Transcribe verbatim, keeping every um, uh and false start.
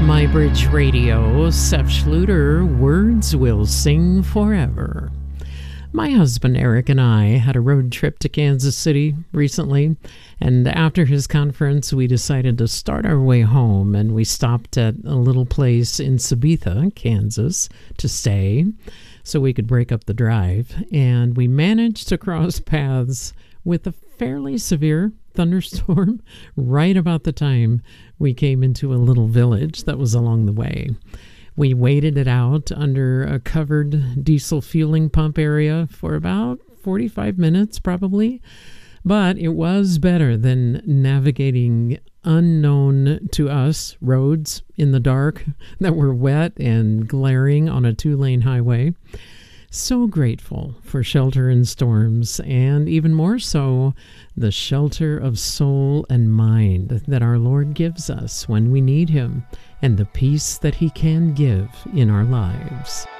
My Bridge Radio, Seth Schluter, Words Will Sing Forever. My husband Eric and I had a road trip to Kansas City recently, and after his conference we decided to start our way home, and we stopped at a little place in Sabetha, Kansas, to stay so we could break up the drive, and we managed to cross paths with a fairly severe thunderstorm right about the time we came into a little village that was along the way. We waited it out under a covered diesel fueling pump area for about forty-five minutes probably, but it was better than navigating unknown to us roads in the dark that were wet and glaring on a two-lane highway. So grateful for shelter in storms, and even more so, the shelter of soul and mind that our Lord gives us when we need Him, and the peace that He can give in our lives.